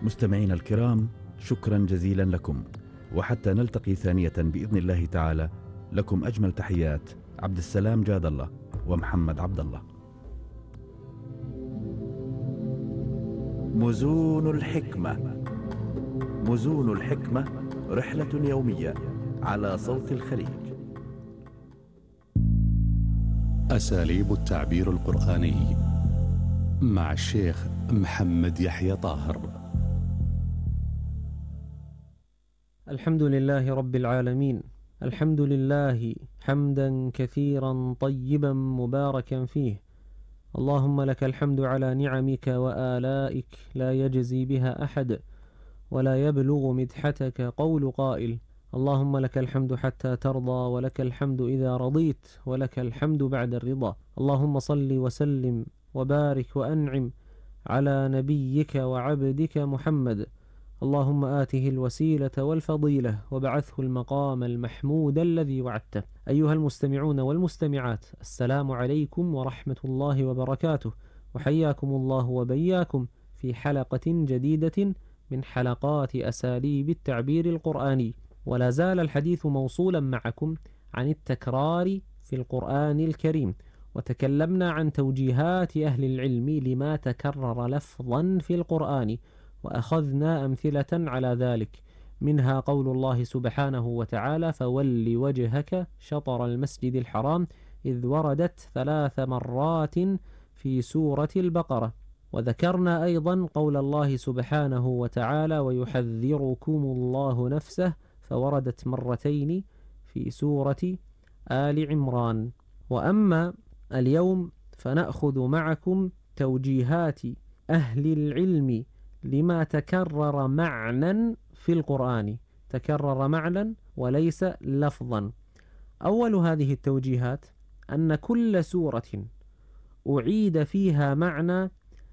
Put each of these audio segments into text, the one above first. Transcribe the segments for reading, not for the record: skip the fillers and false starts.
مستمعينا الكرام، شكرا جزيلا لكم، وحتى نلتقي ثانية بإذن الله تعالى، لكم أجمل تحيات عبد السلام جاد الله ومحمد عبد الله. مزون الحكمة. مزون الحكمة رحلة يومية على صوت الخليج. أساليب التعبير القرآني مع الشيخ محمد يحيى طاهر. الحمد لله رب العالمين، الحمد لله حمدا كثيرا طيبا مباركا فيه. اللهم لك الحمد على نعمك وآلائك لا يجزي بها أحد، ولا يبلغ مدحتك قول قائل. اللهم لك الحمد حتى ترضى، ولك الحمد إذا رضيت، ولك الحمد بعد الرضا. اللهم صل وسلم وبارك وأنعم على نبيك وعبدك محمد. اللهم آته الوسيلة والفضيلة وبعثه المقام المحمود الذي وعدته. أيها المستمعون والمستمعات، السلام عليكم ورحمة الله وبركاته، وحياكم الله وبياكم في حلقة جديدة من حلقات أساليب التعبير القرآني. ولا زال الحديث موصولا معكم عن التكرار في القرآن الكريم، وتكلمنا عن توجيهات أهل العلم لما تكرر لفظا في القرآن، وأخذنا أمثلة على ذلك، منها قول الله سبحانه وتعالى: فول وجهك شطر المسجد الحرام، إذ وردت 3 مرات في سورة البقرة. وذكرنا أيضا قول الله سبحانه وتعالى: ويحذركم الله نفسه، فوردت 2 مرتين في سورة آل عمران. وأما اليوم فنأخذ معكم توجيهات أهل العلم لما تكرر معنى في القرآن، تكرر معنى وليس لفظا. أول هذه التوجيهات أن كل سورة أعيد فيها معنى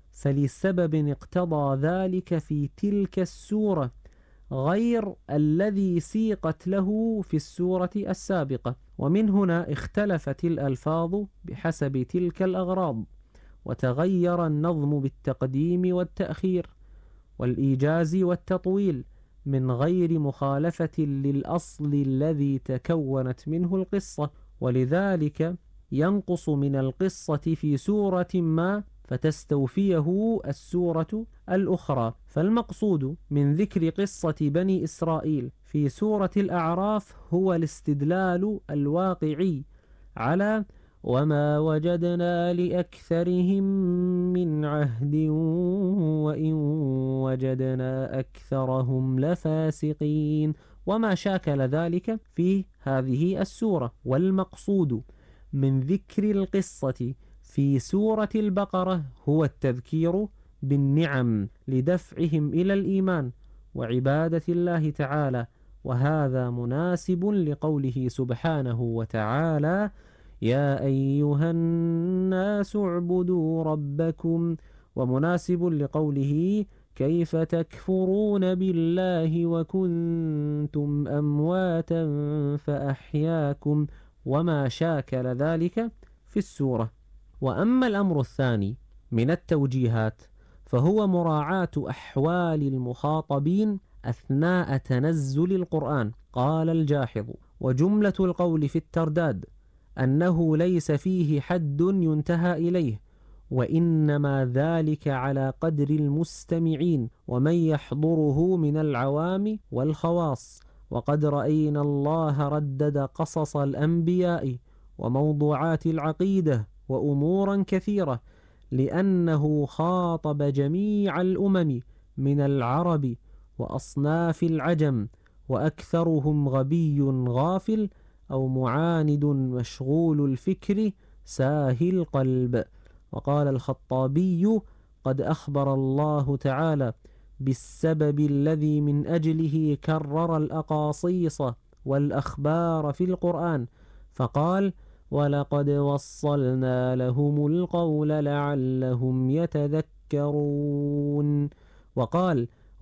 فلسبب اقتضى ذلك في تلك السورة غير الذي سيقت له في السورة السابقة، ومن هنا اختلفت الألفاظ بحسب تلك الأغراض، وتغير النظم بالتقديم والتأخير والإيجاز والتطويل من غير مخالفة للأصل الذي تكونت منه القصة، ولذلك ينقص من القصة في سورة ما فتستوفيه السورة الأخرى. فالمقصود من ذكر قصة بني إسرائيل في سورة الأعراف هو الاستدلال الواقعي على وما وجدنا لأكثرهم من عهد وإن وجدنا أكثرهم لفاسقين، وما شاكل ذلك في هذه السورة. والمقصود من ذكر القصة في سورة البقرة هو التذكير بالنعم لدفعهم إلى الإيمان وعبادة الله تعالى، وهذا مناسب لقوله سبحانه وتعالى: يا أيها الناس اعبدوا ربكم، ومناسب لقوله: كيف تكفرون بالله وكنتم أمواتا فأحياكم، وما شاكل ذلك في السورة. وأما الأمر الثاني من التوجيهات فهو مراعاة أحوال المخاطبين أثناء تنزل القرآن. قال الجاحظ: وجملة القول في الترداد أنه ليس فيه حد ينتهى إليه، وإنما ذلك على قدر المستمعين ومن يحضره من العوام والخواص. وقد رأينا الله ردد قصص الأنبياء وموضوعات العقيدة وأمورا كثيرة، لأنه خاطب جميع الأمم من العرب وأصناف العجم، وأكثرهم غبي غافل أو معاند مشغول الفكر ساهي القلب. وقال الخطابي: قد أخبر الله تعالى بالسبب الذي من أجله كرر الأقاصيص والأخبار في القرآن، فقال: ولقد وصلنا لهم القول لعلهم يتذكرون. وقال: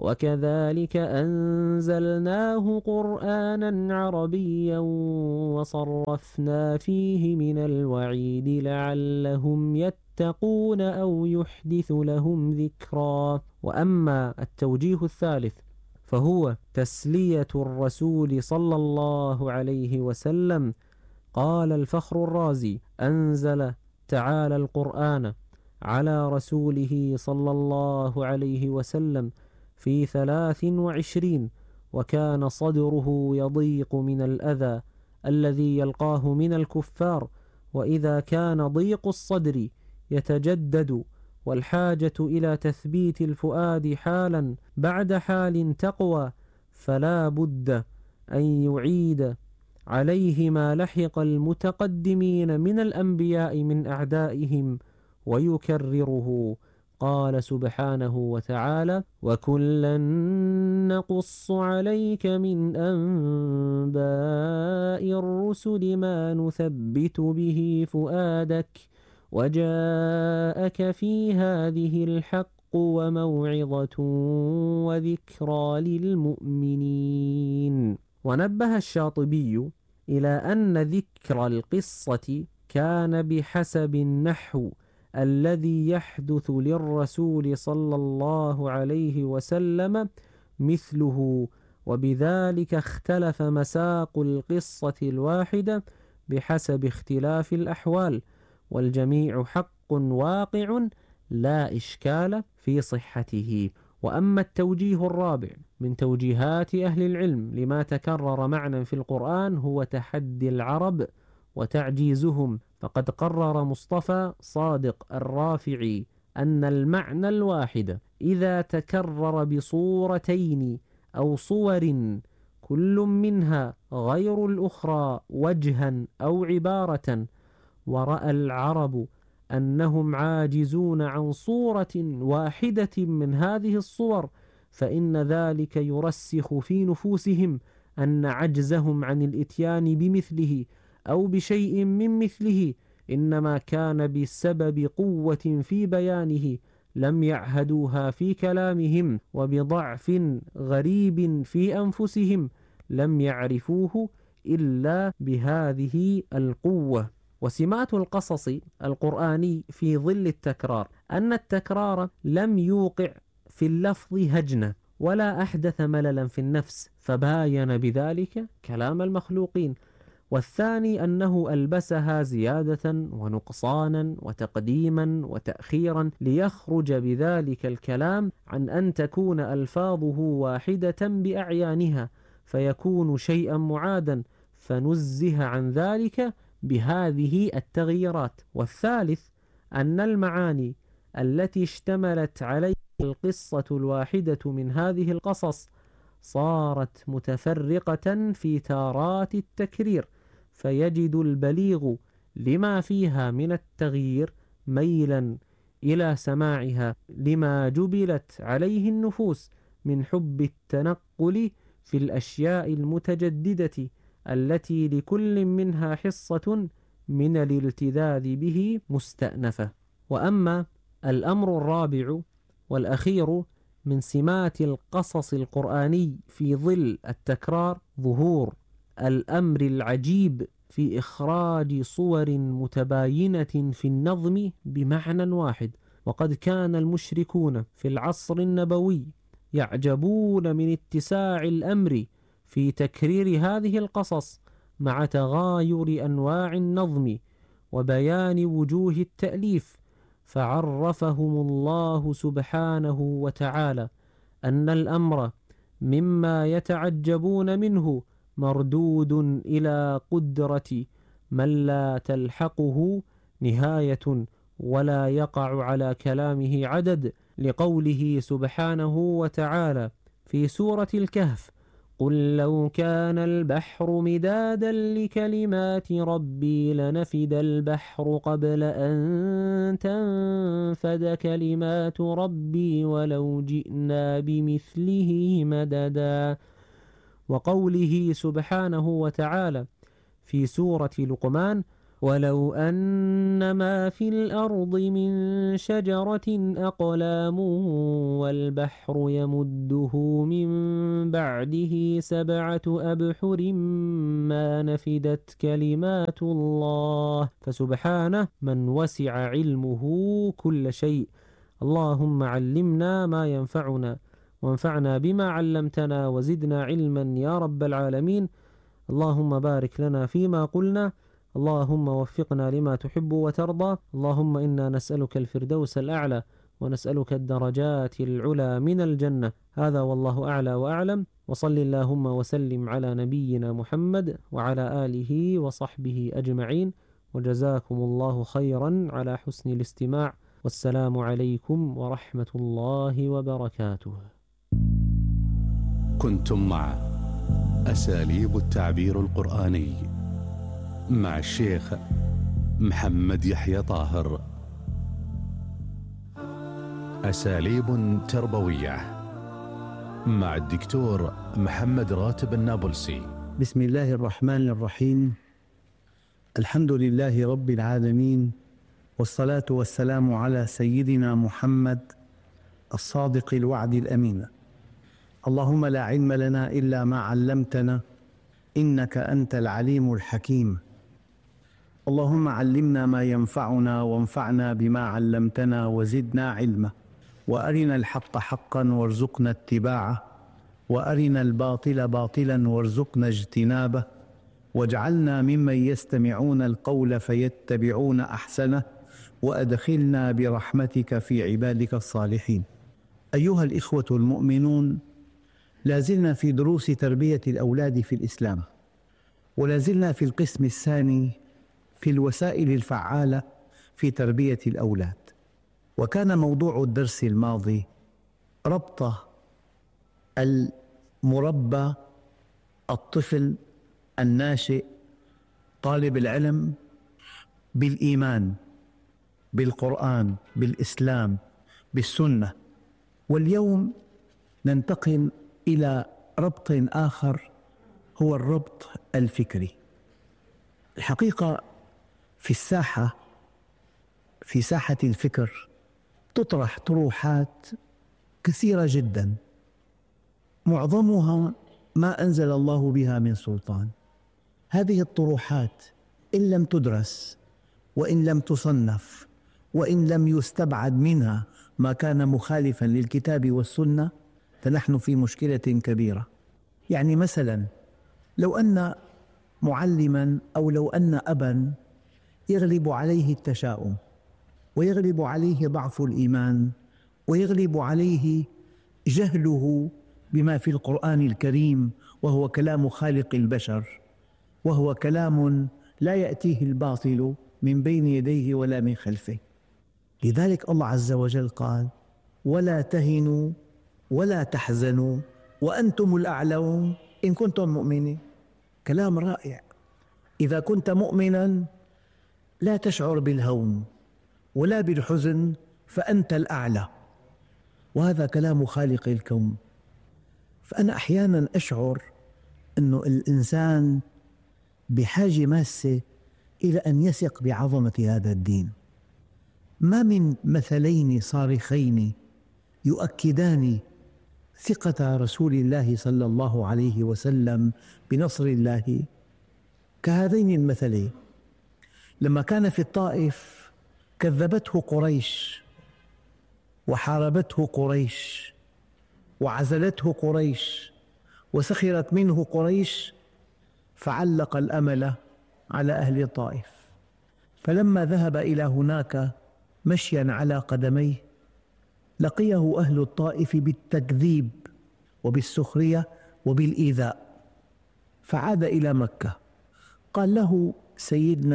وكذلك أنزلناه قرآنا عربيا وصرفنا فيه من الوعيد لعلهم يتقون أو يحدث لهم ذكرا. وأما التوجيه الثالث فهو تسلية الرسول صلى الله عليه وسلم. قال الفخر الرازي: أنزل تعالى القرآن على رسوله صلى الله عليه وسلم في 23، وكان صدره يضيق من الأذى الذي يلقاه من الكفار، وإذا كان ضيق الصدر يتجدد والحاجة إلى تثبيت الفؤاد حالا بعد حال تقوى، فلا بد أن يعيد عليه ما لحق المتقدمين من الأنبياء من أعدائهم ويكرره. قال سبحانه وتعالى: وكلا نقص عليك من أنباء الرسل ما نثبت به فؤادك وجاءك في هذه الحق وموعظة وذكرى للمؤمنين. ونبه الشاطبي إلى أن ذكر القصة كان بحسب النحو الذي يحدث للرسول صلى الله عليه وسلم مثله، وبذلك اختلف مساق القصة الواحدة بحسب اختلاف الأحوال، والجميع حق واقع لا إشكال في صحته. وأما التوجيه الرابع من توجيهات أهل العلم لما تكرر معنى في القرآن هو تحدي العرب وتعجيزهم، فقد قرر مصطفى صادق الرافعي أن المعنى الواحد إذا تكرر بصورتين أو صور كل منها غير الأخرى وجها أو عبارة، ورأى العرب أنهم عاجزون عن صورة واحدة من هذه الصور، فإن ذلك يرسخ في نفوسهم أن عجزهم عن الإتيان بمثله أو بشيء من مثله إنما كان بسبب قوة في بيانه لم يعهدوها في كلامهم، وبضعف غريب في أنفسهم لم يعرفوه إلا بهذه القوة. وسمات القصص القرآني في ظل التكرار أن التكرار لم يوقع في اللفظ هجنة ولا أحدث مللا في النفس، فباين بذلك كلام المخلوقين. والثاني أنه ألبسها زيادة ونقصانا وتقديما وتأخيرا ليخرج بذلك الكلام عن أن تكون ألفاظه واحدة بأعيانها فيكون شيئا معادا، فنزه عن ذلك بهذه التغييرات. والثالث أن المعاني التي اشتملت عليها القصة الواحدة من هذه القصص صارت متفرقة في تارات التكرير، فيجد البليغ لما فيها من التغيير ميلا إلى سماعها لما جبلت عليه النفوس من حب التنقل في الأشياء المتجددة التي لكل منها حصة من الالتذاذ به مستأنفة. وأما الأمر الرابع والأخير من سمات القصص القرآني في ظل التكرار ظهور الأمر العجيب في إخراج صور متباينة في النظم بمعنى واحد. وقد كان المشركون في العصر النبوي يعجبون من اتساع الأمر في تكرير هذه القصص مع تغاير أنواع النظم وبيان وجوه التأليف، فعرفهم الله سبحانه وتعالى أن الأمر مما يتعجبون منه مردود إلى قدرة من لا تلحقه نهاية ولا يقع على كلامه عدد، لقوله سبحانه وتعالى في سورة الكهف: قل لو كان البحر مدادا لكلمات ربي لنفد البحر قبل أن تنفد كلمات ربي ولو جئنا بمثله مددا. وقوله سبحانه وتعالى في سورة لقمان: ولو أن ما في الأرض من شجرة أقلام والبحر يمده من بعده 7 أبحر ما نفدت كلمات الله فسبحانه من وسع علمه كل شيء. اللهم علمنا ما ينفعنا وانفعنا بما علمتنا وزدنا علما يا رب العالمين. اللهم بارك لنا فيما قلنا، اللهم وفقنا لما تحب وترضى. اللهم إنا نسألك الفردوس الأعلى ونسألك الدرجات العلى من الجنة. هذا والله أعلى وأعلم، وصل اللهم وسلم على نبينا محمد وعلى آله وصحبه أجمعين، وجزاكم الله خيرا على حسن الاستماع، والسلام عليكم ورحمة الله وبركاته. كنتم مع أساليب التعبير القرآني مع الشيخ محمد يحيى طاهر. أساليب تربوية مع الدكتور محمد راتب النابلسي. بسم الله الرحمن الرحيم. الحمد لله رب العالمين، والصلاة والسلام على سيدنا محمد الصادق الوعد الأمين. اللهم لا علم لنا إلا ما علمتنا إنك أنت العليم الحكيم. اللهم علمنا ما ينفعنا وانفعنا بما علمتنا وزدنا علما، وأرنا الحق حقا وارزقنا اتباعه، وأرنا الباطل باطلا وارزقنا اجتنابه، واجعلنا ممن يستمعون القول فيتبعون أحسنه، وأدخلنا برحمتك في عبادك الصالحين. أيها الإخوة المؤمنون، لازلنا في دروس تربية الأولاد في الإسلام، ولازلنا في القسم الثاني في الوسائل الفعالة في تربية الأولاد. وكان موضوع الدرس الماضي ربط المربى، الطفل الناشئ طالب العلم، بالإيمان، بالقرآن، بالإسلام، بالسنة. واليوم ننتقل إلى ربط آخر، هو الربط الفكري. الحقيقة في ساحة الفكر تطرح طروحات كثيرة جدا، معظمها ما أنزل الله بها من سلطان. هذه الطروحات إن لم تدرس، وإن لم تصنف، وإن لم يستبعد منها ما كان مخالفا للكتاب والسنة، فنحن في مشكلة كبيرة. يعني مثلا لو أن معلما أو لو أن أبا يغلب عليه التشاؤم، ويغلب عليه ضعف الإيمان، ويغلب عليه جهله بما في القرآن الكريم، وهو كلام خالق البشر، وهو كلام لا يأتيه الباطل من بين يديه ولا من خلفه. لذلك الله عز وجل قال: ولا تهنوا ولا تحزنوا وأنتم الأعلون إن كنتم مؤمنين. كلام رائع. إذا كنت مؤمنا لا تشعر بالهون ولا بالحزن، فأنت الأعلى. وهذا كلام خالق الكون. فأنا أحيانا أشعر أن الإنسان بحاجة ماسة إلى أن يثق بعظمة هذا الدين. ما من مثلين صارخين يؤكدان ثقة رسول الله صلى الله عليه وسلم بنصر الله كهذين المثلين. لما كان في الطائف كذبته قريش، وحاربته قريش، وعزلته قريش، وسخرت منه قريش، فعلق الأمل على أهل الطائف. فلما ذهب إلى هناك مشيا على قدميه، لقيه أهل الطائف بالتكذيب وبالسخرية وبالإيذاء، فعاد إلى مكة. قال له سيدنا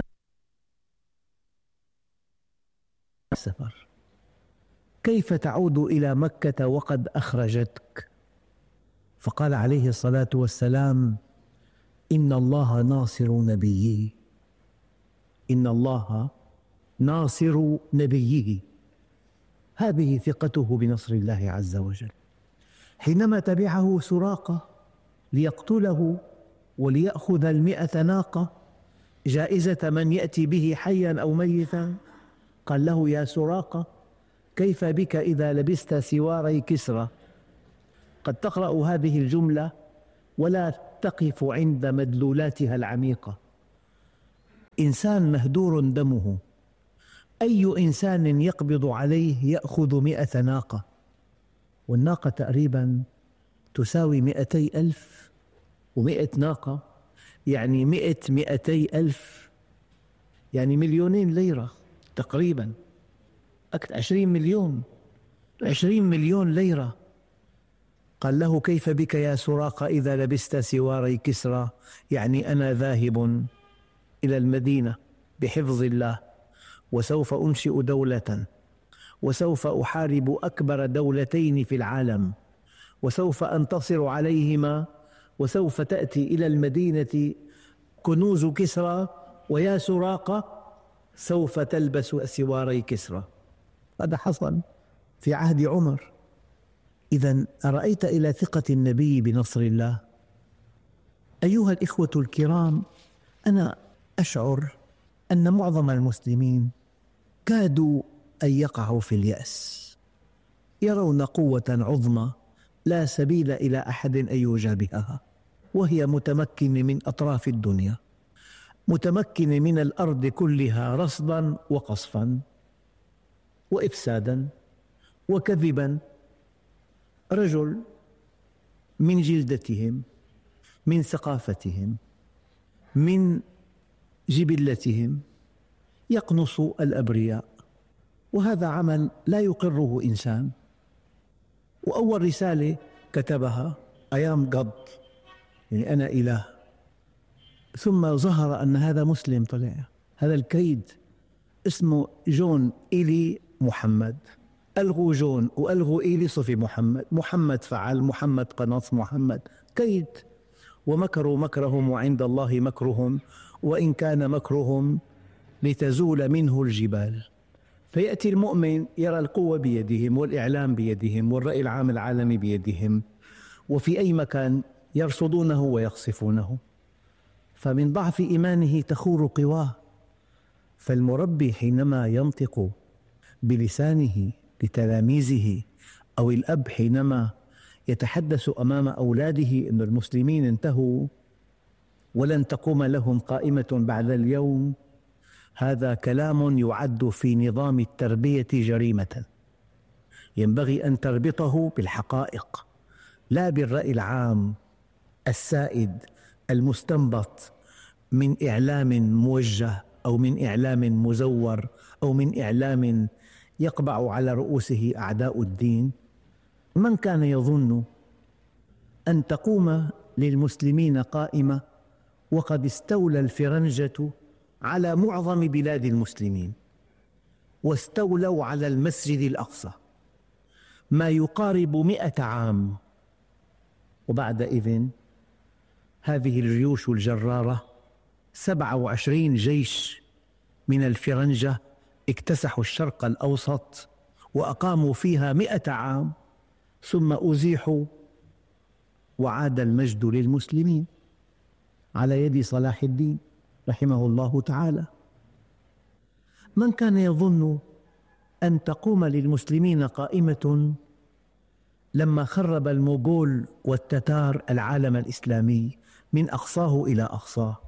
السفر: كيف تعود إلى مكة وقد أخرجتك؟ فقال عليه الصلاة والسلام: إن الله ناصر نبيه، إن الله ناصر نبيه. هذه ثقته بنصر الله عز وجل. حينما تبعه سراقة ليقتله وليأخذ 100 ناقة، جائزة من يأتي به حيا أو ميتا؟ قال له: يا سراقة، كيف بك إذا لبست سواري كسرى؟ قد تقرأ هذه الجملة ولا تقف عند مدلولاتها العميقة. إنسان مهدور دمه، أي إنسان يقبض عليه يأخذ 100 ناقة، والناقة تقريبا تساوي 200,000، و100 ناقة يعني 200,000 يعني 2,000,000 ليرة تقريبا، 20 مليون، 20 مليون ليرة. قال له: كيف بك يا سراقة إذا لبست سواري كسرى؟ يعني أنا ذاهب إلى المدينة بحفظ الله، وسوف أنشئ دولة، وسوف أحارب أكبر دولتين في العالم، وسوف أنتصر عليهما، وسوف تأتي إلى المدينة كنوز كسرى، ويا سراقة سوف تلبس سواري كسرى. هذا حصل في عهد عمر. إذن أرأيت إلى ثقة النبي بنصر الله؟ أيها الإخوة الكرام، أنا أشعر أن معظم المسلمين كادوا أن يقعوا في اليأس، يرون قوة عظمى لا سبيل إلى أحد أن يجابهها، وهي متمكن من أطراف الدنيا، متمكن من الأرض كلها رصدا وقصفا وإفسادا وكذبا. رجل من جلدتهم، من ثقافتهم، من جبلتهم، يقنص الأبرياء، وهذا عمل لا يقره إنسان. وأول رسالة كتبها I am God، يعني أنا إله، ثم ظهر أن هذا مسلم، طلع هذا الكيد اسمه جون إيلي محمد، ألغوا جون وألغوا إيلي صفي محمد، محمد فعل، محمد قنص، محمد كيد. ومكروا مكرهم وعند الله مكرهم وإن كان مكرهم لتزول منه الجبال. فيأتي المؤمن يرى القوة بيدهم، والإعلام بيدهم، والرأي العام العالمي بيدهم، وفي أي مكان يرصدونه ويقصفونه، فمن ضعف إيمانه تخور قواه. فالمربي حينما ينطق بلسانه لتلاميذه، أو الأب حينما يتحدث أمام أولاده أن المسلمين انتهوا ولن تقوم لهم قائمة بعد اليوم، هذا كلام يعد في نظام التربية جريمة، ينبغي أن تربطه بالحقائق لا بالرأي العام السائد المستنبط من إعلام موجه أو من إعلام مزور أو من إعلام يقبع على رؤوسه أعداء الدين. من كان يظن أن تقوم للمسلمين قائمة وقد استولى الفرنجة على معظم بلاد المسلمين، واستولوا على المسجد الأقصى ما يقارب 100 عام، وبعد إذن هذه الجيوش الجرارة 27 جيش من الفرنجة اكتسحوا الشرق الأوسط وأقاموا فيها 100 عام، ثم أزيحوا وعاد المجد للمسلمين على يد صلاح الدين رحمه الله تعالى. من كان يظن أن تقوم للمسلمين قائمة لما خرب الموغول والتتار العالم الإسلامي من أقصاه إلى أقصاه؟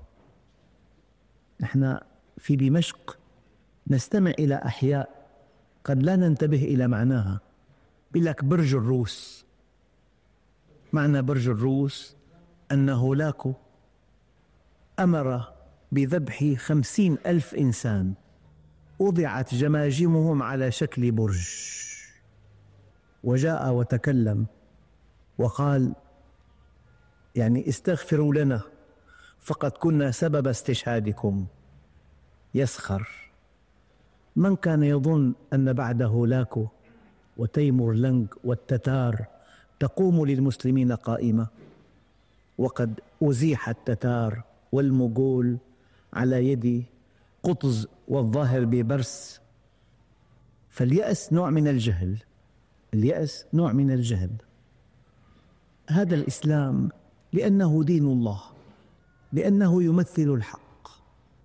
نحن في دمشق نستمع إلى أحياء قد لا ننتبه إلى معناها. يقول لك برج الروس. معنى برج الروس أن هولاكو أمر بذبح 50,000 إنسان وضعت جماجمهم على شكل برج، وجاء وتكلم وقال يعني استغفروا لنا فقد كنا سبب استشهادكم. يسخر. من كان يظن أن بعد هولاكو وتيمور لنج والتتار تقوم للمسلمين قائمة، وقد أزيح التتار والمغول على يد قطز والظاهر ببرس. فاليأس نوع من الجهل، اليأس نوع من الجهل. هذا الإسلام لأنه دين الله، لأنه يمثل الحق،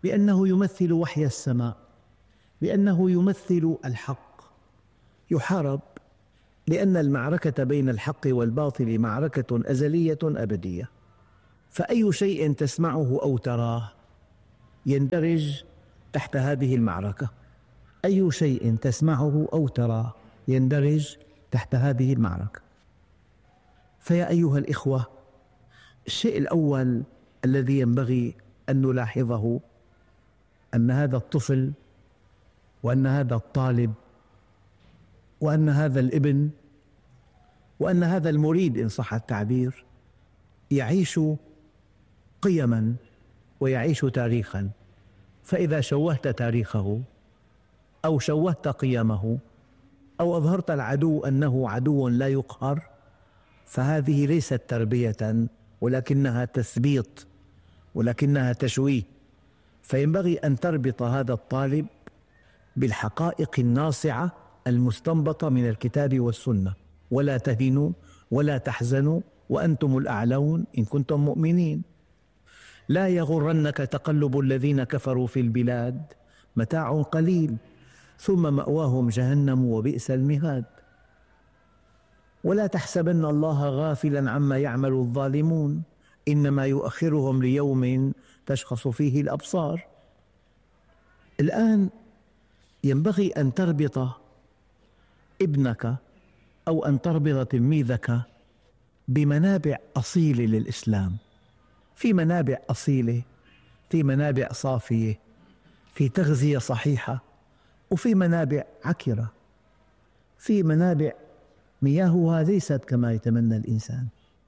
بأنه يمثل وحي السماء، بأنه يمثل الحق. يحارب لأن المعركة بين الحق والباطل معركة أزلية أبدية، فأي شيء تسمعه أو تراه يندرج تحت هذه المعركة. أي شيء تسمعه أو تراه يندرج تحت هذه المعركة. فيا أيها الإخوة، الشيء الأول الذي ينبغي أن نلاحظه أن هذا الطفل وأن هذا الطالب وأن هذا الابن وأن هذا المريد إن صح التعبير يعيش قيماً ويعيش تاريخاً. فإذا شوهت تاريخه أو شوهت قيمه أو أظهرت العدو أنه عدو لا يقهر، فهذه ليست تربية ولكنها تثبيط، ولكنها تشويه. فينبغي أن تربط هذا الطالب بالحقائق الناصعة المستنبطة من الكتاب والسنة. ولا تهنوا ولا تحزنوا وأنتم الأعلون إن كنتم مؤمنين. لا يغرنك تقلب الذين كفروا في البلاد، متاع قليل ثم مأواهم جهنم وبئس المهاد. ولا تحسبن الله غافلا عما يعمل الظالمون، إنما يؤخرهم ليوم تشخص فيه الأبصار. الآن ينبغي أن تربط ابنك أو أن تربط تلميذك بمنابع أصيلة للإسلام، في منابع أصيلة، في منابع صافية، في تغذية صحيحة، وفي منابع عكرة، في منابع مياهها ليست كما يتمنى الإنسان.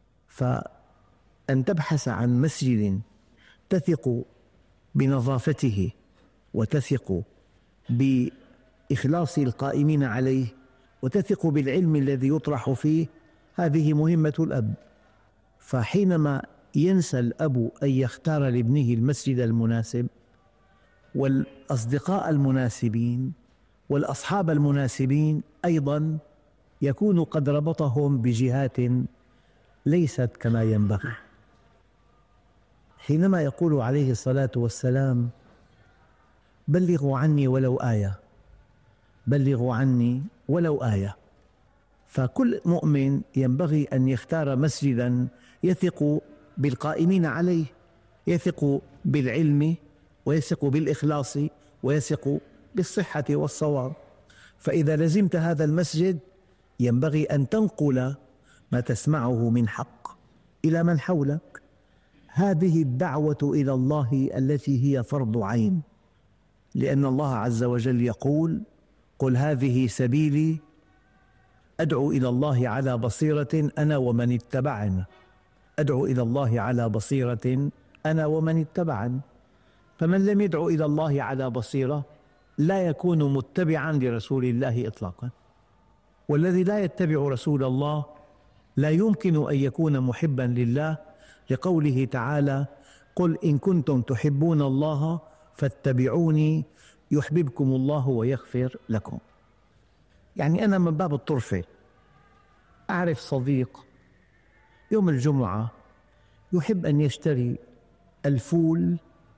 فأن تبحث عن مسجد تثق بنظافته وتثق بإخلاص القائمين عليه وتثق بالعلم الذي يطرح فيه، هذه مهمة الأب. فحينما ينسى الأب أن يختار لابنه المسجد المناسب والأصدقاء المناسبين والأصحاب المناسبين، أيضا يكون قد ربطهم بجهات ليست كما ينبغي. حينما يقول عليه الصلاة والسلام: بلغوا عني ولو آية، بلغوا عني ولو آية، فكل مؤمن ينبغي أن يختار مسجدا يثق بالقائمين عليه، يثق بالعلم ويثق بالإخلاص ويثق بالصحة والصواب. فإذا لزمت هذا المسجد ينبغي أن تنقل ما تسمعه من حق إلى من حولك. هذه الدعوة إلى الله التي هي فرض عين، لأن الله عز وجل يقول: قل هذه سبيلي أدعو إلى الله على بصيرة أنا ومن اتبعني، أدعو إلى الله على بصيرة أنا ومن اتبعني. فمن لم يدعو إلى الله على بصيرة لا يكون متبعا لرسول الله إطلاقا، والذي لا يتبع رسول الله لا يمكن أن يكون محبا لله، لقوله تعالى: قل إن كنتم تحبون الله فاتبعوني يحببكم الله ويغفر لكم. يعني أنا من باب الطرفة أعرف صديق يوم الجمعة يحب أن يشتري الفول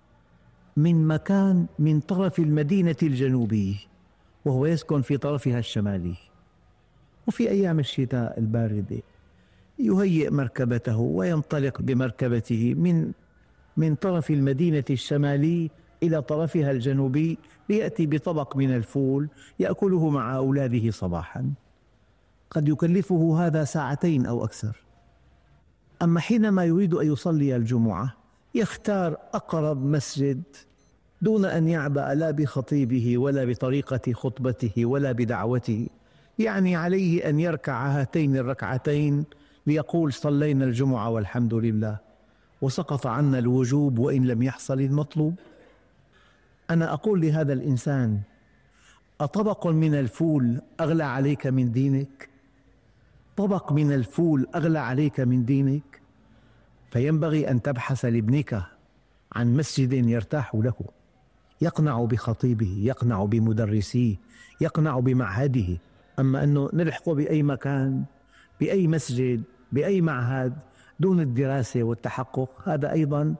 من مكان من طرف المدينة الجنوبية وهو يسكن في طرفها الشمالي، وفي أيام الشتاء الباردة يهيئ مركبته وينطلق بمركبته من طرف المدينة الشمالي إلى طرفها الجنوبي ليأتي بطبق من الفول يأكله مع أولاده صباحا. قد يكلفه هذا ساعتين أو أكثر. أما حينما يريد أن يصلي الجمعة يختار أقرب مسجد دون أن يعبأ لا بخطيبه ولا بطريقة خطبته ولا بدعوته، يعني عليه أن يركع هاتين الركعتين ليقول: صلينا الجمعة والحمد لله، وسقط عنا الوجوب وإن لم يحصل المطلوب. أنا أقول لهذا الإنسان: أطبق من الفول أغلى عليك من دينك؟ طبق من الفول أغلى عليك من دينك؟ فينبغي أن تبحث لابنك عن مسجد يرتاح له، يقنع بخطيبه، يقنع بمدرسيه، يقنع بمعهده. أما أنه نلحقه بأي مكان، بأي مسجد، بأي معهد دون الدراسة والتحقق، هذا أيضا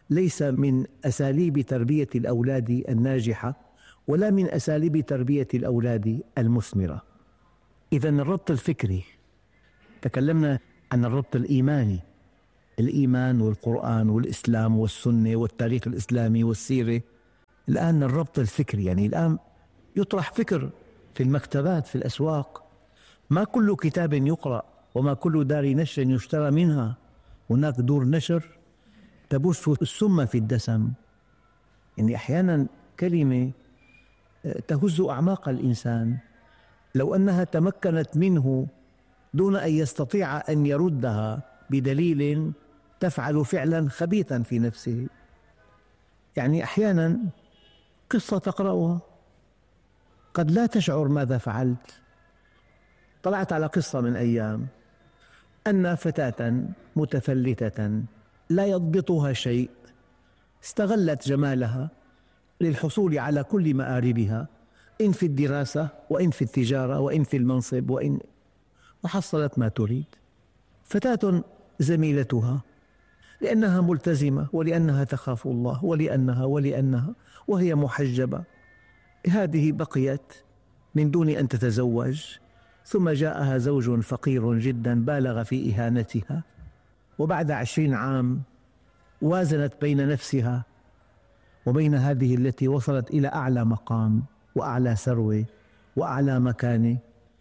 ليس من أساليب تربية الأولاد الناجحة ولا من أساليب تربية الأولاد المثمرة. إذن الربط الفكري، تكلمنا عن الربط الإيماني، الإيمان والقرآن والإسلام والسنة والتاريخ الإسلامي والسيرة. الآن الربط الفكري، يعني الآن يطرح فكر في المكتبات في الأسواق، ما كل كتاب يقرأ وما كل دار نشر يشترى منها، هناك دور نشر تبث السم في الدسم. يعني أحيانا كلمة تهز أعماق الإنسان لو أنها تمكنت منه دون أن يستطيع أن يردها بدليل تفعل فعلا خبيثا في نفسه. يعني أحيانا قصة تقرأها قد لا تشعر ماذا فعلت. طلعت على قصة من أيام أن فتاة متفلتة لا يضبطها شيء استغلت جمالها للحصول على كل مآربها، إن في الدراسة وإن في التجارة وإن في المنصب وحصلت ما تريد. فتاة زميلتها لأنها ملتزمة ولأنها تخاف الله ولأنها وهي محجبة، هذه بقيت من دون أن تتزوج، ثم جاءها زوج فقير جدا بالغ في إهانتها، وبعد 20 عام وازنت بين نفسها وبين هذه التي وصلت إلى أعلى مقام وأعلى ثروة وأعلى مكانة،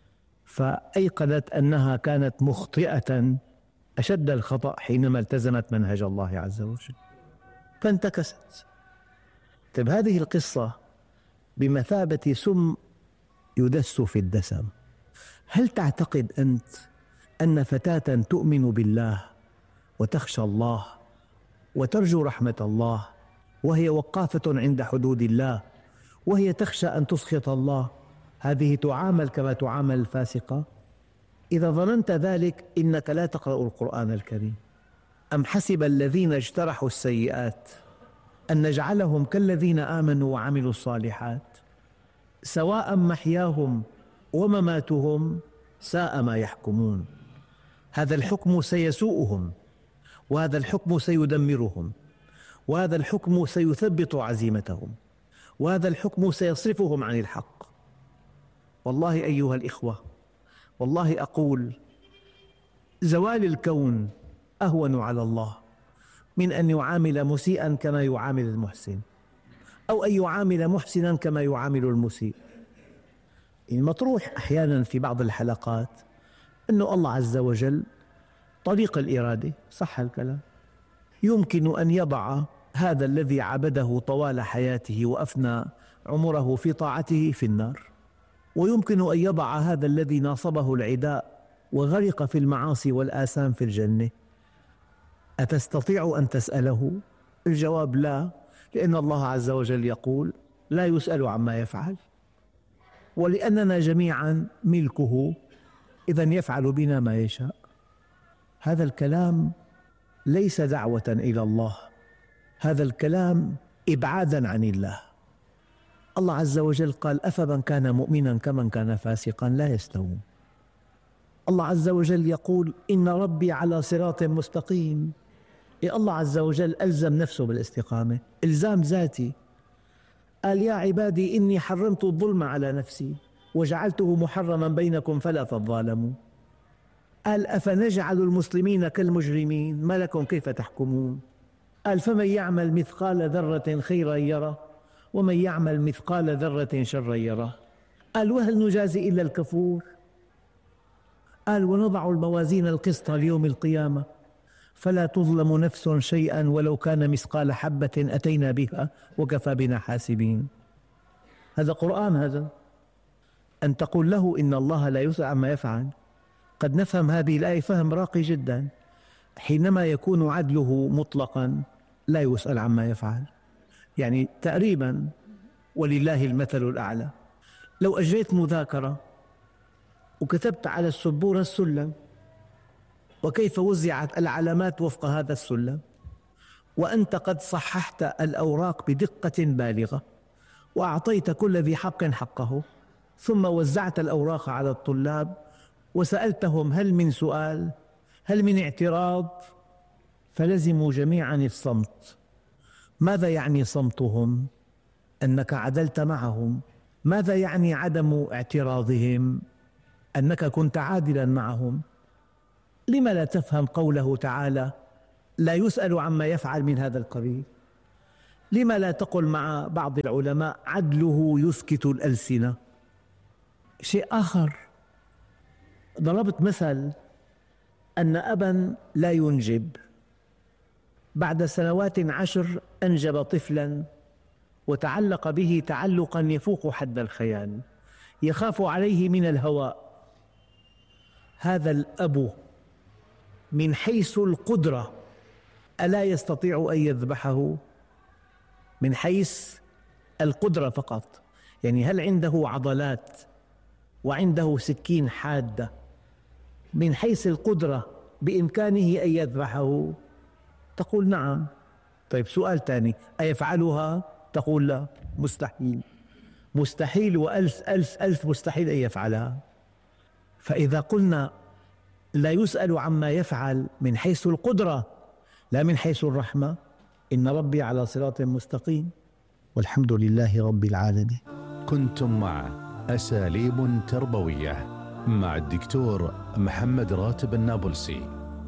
فأيقنت أنها كانت مخطئة أشد الخطأ حينما التزمت منهج الله عز وجل فانتكست. طيب هذه القصة بمثابة سم يدس في الدسم. هل تعتقد أنت أن فتاة تؤمن بالله وتخشى الله وترجو رحمة الله وهي وقافة عند حدود الله وهي تخشى أن تسخط الله، هذه تعامل كما تعامل الفاسقة؟ إذا ظننت ذلك إنك لا تقرأ القرآن الكريم. أم حسب الذين اجترحوا السيئات أن نجعلهم كالذين آمنوا وعملوا الصالحات سواء محياهم ومماتهم ساء ما يحكمون. هذا الحكم سيسوءهم، وهذا الحكم سيدمرهم، وهذا الحكم سيثبط عزيمتهم، وهذا الحكم سيصرفهم عن الحق. والله أيها الإخوة، والله أقول زوال الكون أهون على الله من أن يعامل مسيئا كما يعامل المحسن، أو أن يعامل محسنا كما يعامل المسيء. المطروح أحيانا في بعض الحلقات أن الله عز وجل طريق الإرادة، صح الكلام، يمكن أن يضع هذا الذي عبده طوال حياته وأفنى عمره في طاعته في النار، ويمكن أن يضع هذا الذي ناصبه العداء وغرق في المعاصي والآثام في الجنة. أتستطيع أن تسأله؟ الجواب لا، لأن الله عز وجل يقول لا يسأل عما يفعل، ولأننا جميعا ملكه إذن يفعل بنا ما يشاء. هذا الكلام ليس دعوة إلى الله، هذا الكلام إبعادا عن الله. الله عز وجل قال أفمن كان مؤمنا كمن كان فاسقا لا يستوون. الله عز وجل يقول إن ربي على صراط مستقيم. الله عز وجل ألزم نفسه بالاستقامة إلزام ذاتي، قال يا عبادي إني حرمت الظلم على نفسي وجعلته محرما بينكم فلا تظالموا. قال أفنجعل المسلمين كالمجرمين ما لكم كيف تحكمون. قال فمن يعمل مثقال ذرة خيرا يره ومن يعمل مثقال ذرة شرا يره. قال وهل نجازي إلا الكفور. قال ونضع الموازين القسط ليوم القيامة فلا تظلم نفس شيئا ولو كان مثقال حبة أتينا بها وكفى بنا حاسبين. هذا قرآن. هذا أن تقول له إن الله لا يسأل عما يفعل. قد نفهم هذه الآية فهم راقي جدا. حينما يكون عدله مطلقا لا يسأل عما يفعل، يعني تقريبا ولله المثل الأعلى. لو أجريت مذاكرة وكتبت على السبورة السلم وكيف وزعت العلامات وفق هذا السلم، وأنت قد صححت الأوراق بدقة بالغة وأعطيت كل ذي حق حقه، ثم وزعت الأوراق على الطلاب وسألتهم هل من سؤال، هل من اعتراض، فلزموا جميعا الصمت ماذا يعني صمتهم؟ أنك عدلت معهم. ماذا يعني عدم اعتراضهم؟ أنك كنت عادلا معهم. لم لا تفهم قوله تعالى لا يسأل عما يفعل من هذا القبيل؟ لم لا تقل مع بعض العلماء عدله يسكت الألسنة؟ شيء آخر، ضربت مثل أن أبا لا ينجب، بعد سنوات 10 أنجب طفلا وتعلق به تعلقا يفوق حد الخيال، يخاف عليه من الهواء. هذا الأب من حيث القدرة ألا يستطيع أن يذبحه؟ من حيث القدرة فقط، يعني هل عنده عضلات وعنده سكين حادة؟ من حيث القدرة بإمكانه أن يذبحه؟ تقول نعم. طيب سؤال ثاني، أيفعلها؟ تقول لا، مستحيل. مستحيل وألف ألف ألف مستحيل أن يفعلها. فإذا قلنا لا يسأل عما يفعل من حيث القدرة لا من حيث الرحمة، إن ربي على صراط مستقيم، والحمد لله رب العالمين. كنتم مع أساليب تربوية مع الدكتور محمد راتب النابلسي.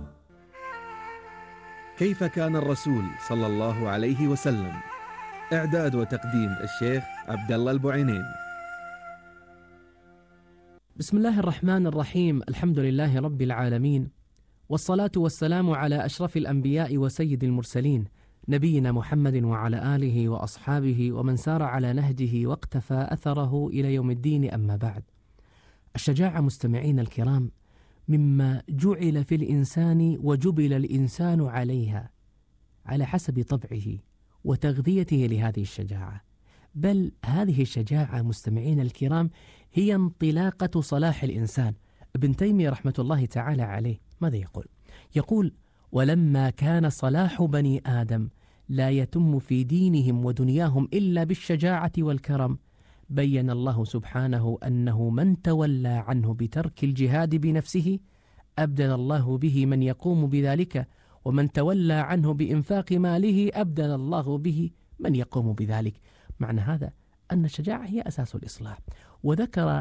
كيف كان الرسول صلى الله عليه وسلم؟ إعداد وتقديم الشيخ عبد الله البعينين. بسم الله الرحمن الرحيم. الحمد لله رب العالمين، والصلاة والسلام على أشرف الأنبياء وسيد المرسلين نبينا محمد وعلى آله وأصحابه ومن سار على نهجه واقتفى أثره إلى يوم الدين. أما بعد، الشجاعة مستمعين الكرام مما جعل في الإنسان وجبل الإنسان عليها على حسب طبعه وتغذيته لهذه الشجاعة. بل هذه الشجاعة مستمعين الكرام هي انطلاقة صلاح الإنسان. ابن تيمية رحمة الله تعالى عليه ماذا يقول؟ يقول: ولما كان صلاح بني آدم لا يتم في دينهم ودنياهم إلا بالشجاعة والكرم، بين الله سبحانه أنه من تولى عنه بترك الجهاد بنفسه أبدل الله به من يقوم بذلك، ومن تولى عنه بإنفاق ماله أبدل الله به من يقوم بذلك. معنى هذا أن الشجاعة هي أساس الإصلاح. وذكر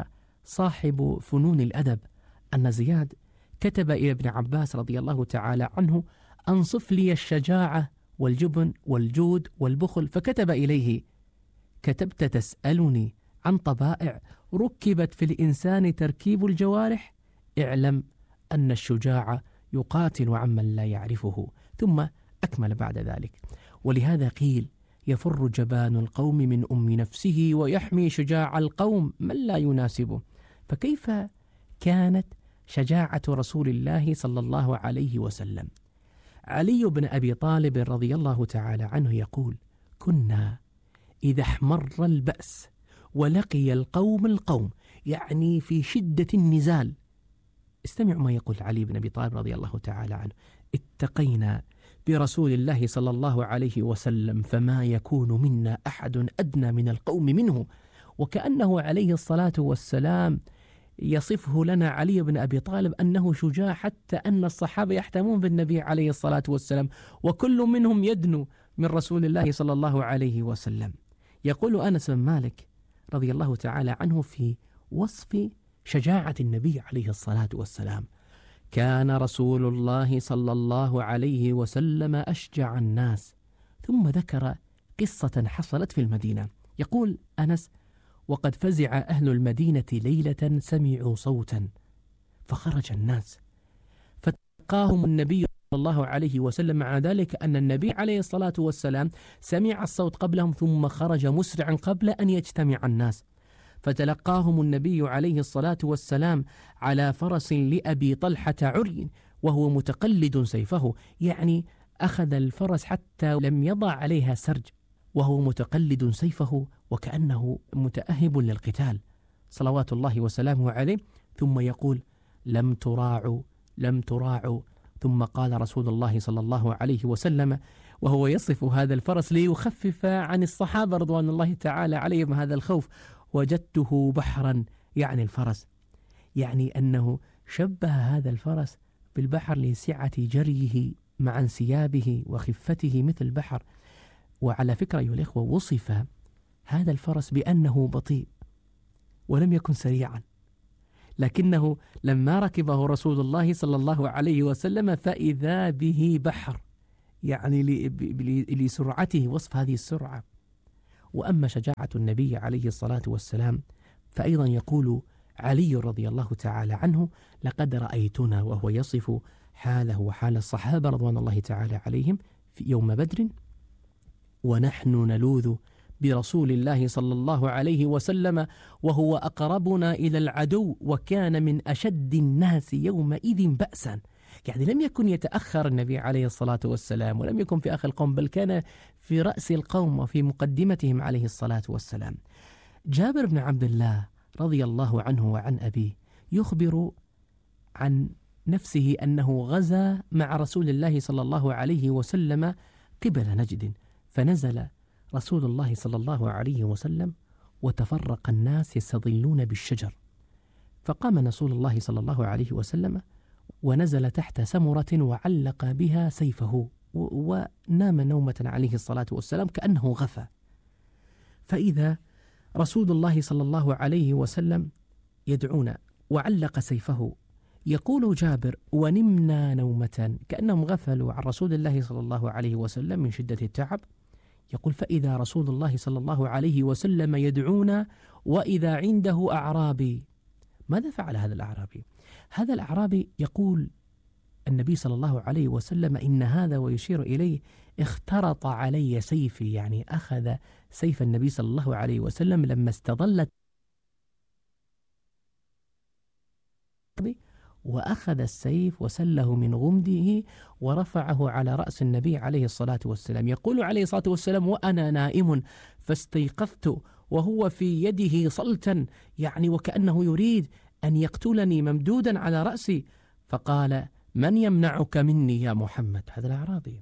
صاحب فنون الأدب أن زياد كتب إلى ابن عباس رضي الله تعالى عنه: أنصف لي الشجاعة والجبن والجود والبخل، فكتب إليه: كتبت تسألني عن طبائع ركبت في الإنسان تركيب الجوارح، اعلم أن الشجاع يقاتل عمن لا يعرفه. ثم أكمل بعد ذلك: ولهذا قيل: يفر جبان القوم من أم نفسه ويحمي شجاع القوم من لا يناسبه. فكيف كانت شجاعة رسول الله صلى الله عليه وسلم؟ علي بن أبي طالب رضي الله تعالى عنه يقول: كنا إذا احمر البأس ولقي القوم، يعني في شدة النزال. استمعوا ما يقول علي بن أبي طالب رضي الله تعالى عنه: اتقينا برسول الله صلى الله عليه وسلم فما يكون منا أحد أدنى من القوم منه. وكأنه عليه الصلاة والسلام يصفه لنا علي بن أبي طالب أنه شجاع، حتى أن الصحابة يحتمون بالنبي عليه الصلاة والسلام وكل منهم يدنو من رسول الله صلى الله عليه وسلم. يقول أنس بن مالك رضي الله تعالى عنه في وصف شجاعة النبي عليه الصلاة والسلام: كان رسول الله صلى الله عليه وسلم أشجع الناس. ثم ذكر قصة حصلت في المدينة. يقول أنس: وقد فزع أهل المدينة ليلة سمعوا صوتا فخرج الناس فتلقاهم النبي صلى الله عليه وسلم، مع ذلك أن النبي عليه الصلاة والسلام سمع الصوت قبلهم ثم خرج مسرعا قبل أن يجتمع الناس. فتلقاهم النبي عليه الصلاة والسلام على فرس لأبي طلحة عري وهو متقلد سيفه، يعني أخذ الفرس حتى لم يضع عليها سرج وهو متقلد سيفه وكأنه متأهب للقتال صلوات الله وسلامه عليه. ثم يقول: لم تراعوا. ثم قال رسول الله صلى الله عليه وسلم وهو يصف هذا الفرس ليخفف عن الصحابة رضوان الله تعالى عليهم هذا الخوف: وجدته بحرا، يعني الفرس، يعني أنه شبه هذا الفرس بالبحر لسعة جريه مع انسيابه وخفته مثل البحر. وعلى فكرة أيها الإخوة، وصف هذا الفرس بأنه بطيء ولم يكن سريعا، لكنه لما ركبه رسول الله صلى الله عليه وسلم فإذا به بحر، يعني لسرعته وصف هذه السرعة. وأما شجاعة النبي عليه الصلاة والسلام فأيضا يقول علي رضي الله تعالى عنه: لقد رأيتنا، وهو يصف حاله وحال الصحابة رضوان الله تعالى عليهم في يوم بدر، ونحن نلوذ برسول الله صلى الله عليه وسلم وهو أقربنا إلى العدو، وكان من أشد الناس يومئذ بأسا. يعني لم يكن يتأخر النبي عليه الصلاة والسلام، ولم يكن في آخر القوم، بل كان في رأس القوم وفي مقدمتهم عليه الصلاة والسلام. جابر بن عبد الله رضي الله عنه وعن أبيه يخبر عن نفسه أنه غزا مع رسول الله صلى الله عليه وسلم قبل نجد، فنزل رسول الله صلى الله عليه وسلم وتفرق الناس يستظلون بالشجر، فقام رسول الله صلى الله عليه وسلم ونزل تحت سمرة وعلق بها سيفه ونام نومة عليه الصلاة والسلام كأنه غفى. فإذا رسول الله صلى الله عليه وسلم يدعونا وعلق سيفه، يقول جابر: ونمنا نومة، كأنهم غفلوا عن رسول الله صلى الله عليه وسلم من شدة التعب. يقول: فإذا رسول الله صلى الله عليه وسلم يدعونا وإذا عنده أعرابي. ماذا فعل هذا الأعرابي؟ هذا الأعرابي يقول النبي صلى الله عليه وسلم: إن هذا، ويشير إليه، اخترط علي سيفي، يعني أخذ سيف النبي صلى الله عليه وسلم لما استظلت، وأخذ السيف وسله من غمده ورفعه على رأس النبي عليه الصلاة والسلام. يقول عليه الصلاة والسلام: وأنا نائم فاستيقظت وهو في يده صلتا، يعني وكأنه يريد أن يقتلني ممدودا على رأسي، فقال: من يمنعك مني يا محمد؟ هذا الأعرابي.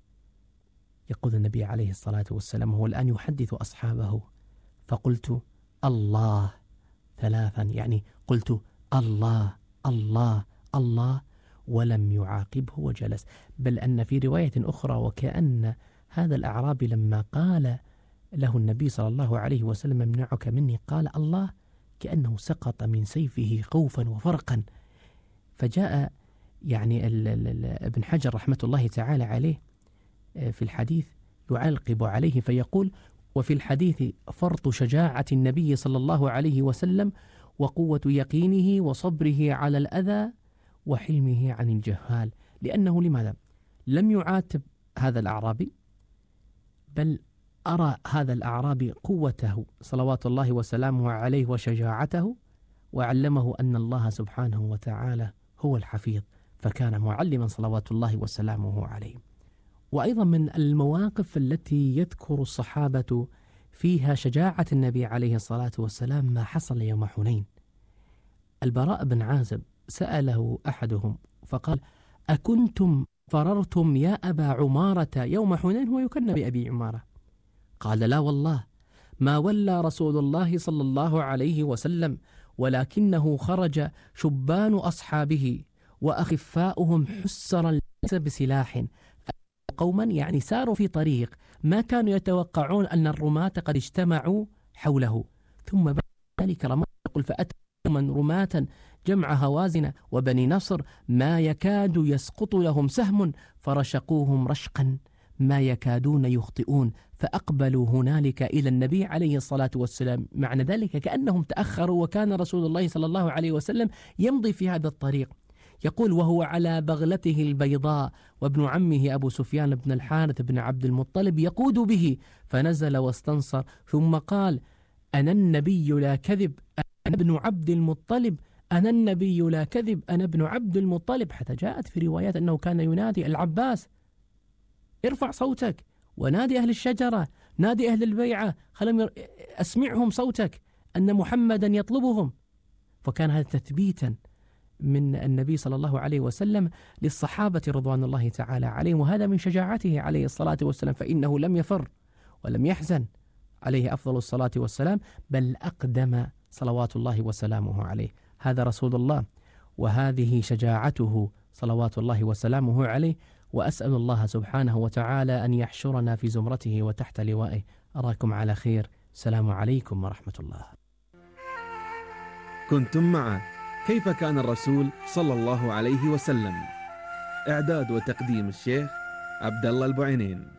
يقول النبي عليه الصلاة والسلام هو الآن يحدث أصحابه: فقلت الله ثلاثا، يعني قلت الله الله الله، ولم يعاقبه وجلس. بل أن في رواية أخرى وكأن هذا الأعرابي لما قال له النبي صلى الله عليه وسلم: يمنعك مني، قال الله، كأنه سقط من سيفه خوفا وفرقا. فجاء يعني ابن حجر رحمة الله تعالى عليه في الحديث يعلقب عليه فيقول: وفي الحديث فرط شجاعة النبي صلى الله عليه وسلم وقوة يقينه وصبره على الأذى وحلمه عن الجهال. لأنه لماذا؟ لم يعاتب هذا الأعرابي، بل أرى هذا الأعرابي قوته صلوات الله وسلامه عليه وشجاعته، وعلمه أن الله سبحانه وتعالى هو الحفيظ، فكان معلما صلوات الله وسلامه عليه. وأيضا من المواقف التي يذكر الصحابة فيها شجاعة النبي عليه الصلاة والسلام ما حصل يوم حنين. البراء بن عازب سأله أحدهم فقال: أكنتم فررتم يا أبا عمارة يوم حنين؟ هو يكنى بأبي عمارة. قال: لا والله، ما ولى رسول الله صلى الله عليه وسلم، ولكنه خرج شبان أصحابه وأخفاؤهم حسرا ليس بسلاح، قوما يعني ساروا في طريق ما كانوا يتوقعون أن الرماة قد اجتمعوا حوله، ثم بعد ذلك رمى. يقول: فأتى من رماة جمع هوازن وبني نصر ما يكاد يسقط لهم سهم، فرشقوهم رشقا ما يكادون يخطئون، فأقبلوا هنالك إلى النبي عليه الصلاة والسلام. معنى ذلك كأنهم تأخروا، وكان رسول الله صلى الله عليه وسلم يمضي في هذا الطريق. يقول: وهو على بغلته البيضاء، وابن عمه أبو سفيان بن الحارث بن عبد المطلب يقود به، فنزل واستنصر، ثم قال: أنا النبي لا كذب، أنا ابن عبد المطلب، أنا النبي لا كذب، أنا ابن عبد المطلب. حتى جاءت في روايات أنه كان ينادي العباس: ارفع صوتك ونادي أهل الشجرة، نادي أهل البيعة، أسمعهم صوتك أن محمدا يطلبهم. فكان هذا تثبيتا من النبي صلى الله عليه وسلم للصحابة رضوان الله تعالى عليهم، وهذا من شجاعته عليه الصلاة والسلام، فإنه لم يفر ولم يحزن عليه أفضل الصلاة والسلام، بل أقدم صلوات الله وسلامه عليه. هذا رسول الله، وهذه شجاعته صلوات الله وسلامه عليه، وأسأل الله سبحانه وتعالى أن يحشرنا في زمرته وتحت لوائه. أراكم على خير. السلام عليكم ورحمة الله. كنتم مع كيف كان الرسول صلى الله عليه وسلم. إعداد وتقديم الشيخ عبد الله البعينين.